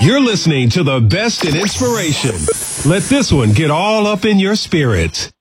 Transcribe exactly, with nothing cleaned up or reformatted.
You're listening to the best in inspiration. Let this one get all up in your spirit.